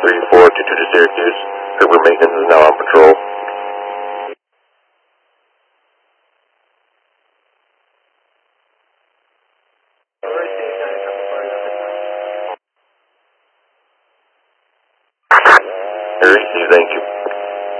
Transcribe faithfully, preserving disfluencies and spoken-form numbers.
three four two two to Syracuse. River maintenance is now on patrol. Harry, thank you.